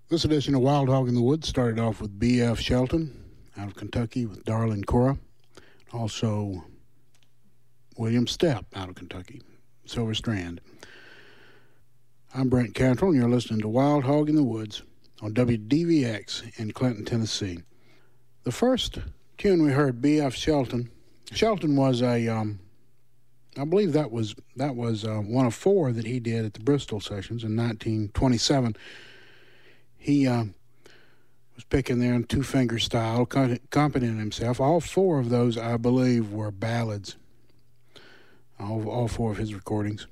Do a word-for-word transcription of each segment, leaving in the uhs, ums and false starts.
This edition of Wild Hog in the Woods started off with B F Shelton out of Kentucky with Darlin' Cora. Also, William Stepp out of Kentucky, Silver Strand. I'm Brent Cantrell, and you're listening to Wild Hog in the Woods on W D V X in Clinton, Tennessee. The first tune we heard, B F Shelton. Shelton was a, um, I believe that was that was uh, one of four that he did at the Bristol Sessions in nineteen twenty-seven. He uh, was picking there in two-finger style, accompanying himself. All four of those, I believe, were ballads. All, all four of his recordings.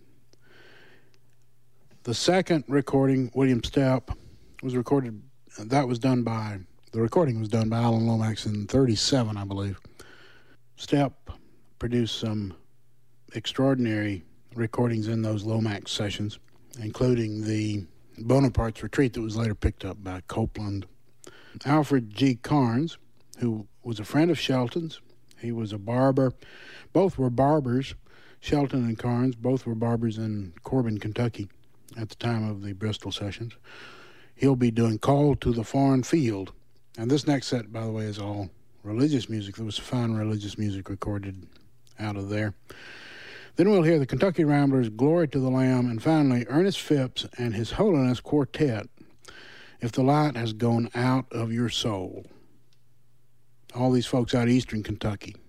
The second recording, William Stepp, was recorded. That was done by the recording was done by Alan Lomax in thirty-seven, I believe. Stepp produced some extraordinary recordings in those Lomax sessions, including the Bonaparte's Retreat that was later picked up by Copeland. Alfred G. Carnes, who was a friend of Shelton's. He was a barber. Both were barbers, Shelton and Carnes. Both were barbers in Corbin, Kentucky at the time of the Bristol Sessions. He'll be doing Call to the Foreign Field. And this next set, by the way, is all religious music. There was fine religious music recorded out of there. Then we'll hear the Kentucky Ramblers, Glory to the Lamb, and finally Ernest Phipps and His Holiness Quartet, If the Light Has Gone Out of Your Soul. All these folks out of eastern Kentucky.